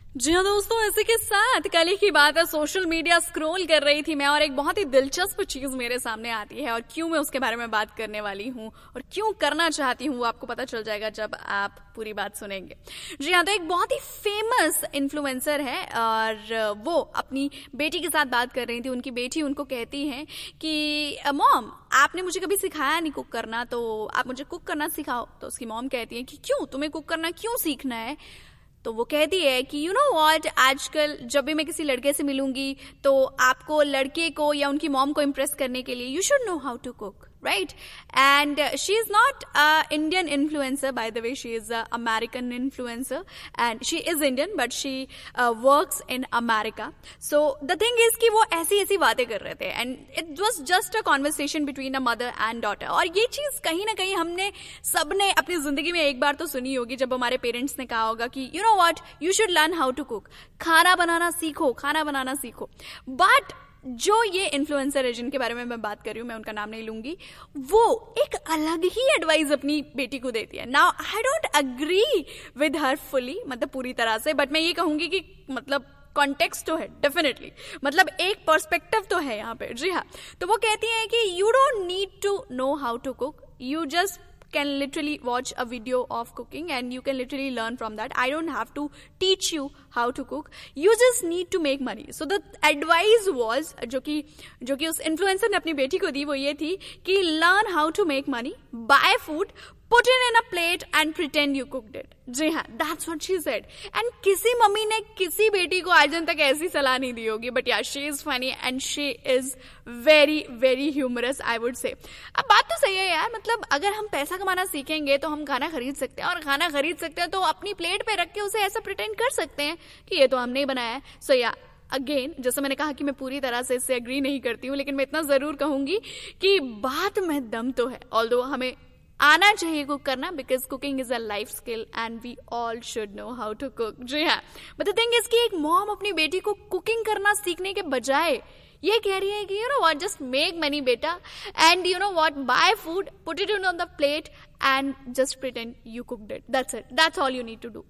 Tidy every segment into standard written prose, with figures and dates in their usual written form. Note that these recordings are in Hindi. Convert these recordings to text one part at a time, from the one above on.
जी हाँ दोस्तों, इसी के साथ कल ही की बात है, सोशल मीडिया स्क्रॉल कर रही थी मैं और एक बहुत ही दिलचस्प चीज मेरे सामने आती है और क्यों मैं उसके बारे में बात करने वाली हूँ और क्यों करना चाहती हूँ वो आपको पता चल जाएगा जब आप पूरी बात सुनेंगे। जी हाँ, तो एक बहुत ही फेमस इन्फ्लुएंसर है और वो अपनी बेटी के साथ बात कर रही थी। उनकी बेटी उनको कहती है कि मॉम, आपने मुझे कभी सिखाया नहीं कुक करना, तो आप मुझे कुक करना सिखाओ। तो उसकी मॉम कहती है कि क्यों, तुम्हें कुक करना क्यों सीखना है? तो वो कहती है कि यू नो व्हाट, आजकल जब भी मैं किसी लड़के से मिलूंगी तो आपको लड़के को या उनकी मॉम को इम्प्रेस करने के लिए you should know how to cook, right? And she is not a Indian influencer, by the way. She is a American influencer, and she is Indian, but she works in America. So the thing is कि वो ऐसी बातें कर रहे थे, and it was just a conversation between a mother and daughter. और ये चीज कहीं ना कहीं हमने सबने अपनी जिंदगी में एक बार तो सुनी होगी, जब हमारे पेरेंट्स ने कहा होगा कि you know what, you should learn how to cook. खाना बनाना सीखो, खाना बनाना सीखो. But जो ये इन्फ्लुएंसर है जिनके बारे में मैं बात कर रही हूँ, मैं उनका नाम नहीं लूंगी, वो एक अलग ही एडवाइस अपनी बेटी को देती है। Now I don't agree with her fully, मतलब पूरी तरह से, बट मैं ये कहूंगी कि मतलब कॉन्टेक्स्ट तो है डेफिनेटली, मतलब एक पर्सपेक्टिव तो है यहाँ पे। जी हाँ, तो वो कहती है कि you don't need to know how to cook, you just can literally watch a video of cooking and you can literally learn from that. I don't have to teach you how to cook. You just need to make money. So the advice was, जो कि उस influencer ने अपनी बेटी को दी, वो ये थी कि learn how to make money, buy food, put it in a plate and pretend you cooked it. जी हाँ, that's what she said. And किसी मम्मी ने किसी बेटी को आज तक ऐसी सलाह नहीं दी होगी, but yeah, she is funny and she is very very humorous, I would say. अब बात तो सही है यार, मतलब अगर हम पैसा कमाना सीखेंगे तो हम खाना खरीद सकते हैं, और खाना खरीद सकते हैं तो अपनी प्लेट पे रख के उसे ऐसा प्रिटेंड कर सकते हैं कि ये तो हमने ही बनाया है। सो या अगेन, जैसे मैंने कहा कि मैं पूरी तरह से इससे एग्री नहीं करती हूँ, लेकिन मैं इतना जरूर कहूंगी कि बात में दम तो है। ऑल्दो हमें आना चाहिए कुक करना, because cooking is a life skill and we all should know how to cook. जी हाँ, बट द थिंग इज कि एक मॉम अपनी बेटी को कुकिंग करना सीखने के बजाय ये कह रही है कि you know what, just make money बेटा, and you know what, bye food, put it on the plate and just pretend you cooked it, that's it, that's all you need to do,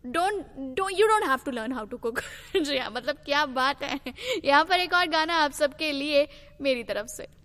you don't have to learn how to cook. जी हाँ, मतलब क्या बात है। यहाँ पर एक और गाना आप सबके लिए मेरी तरफ से।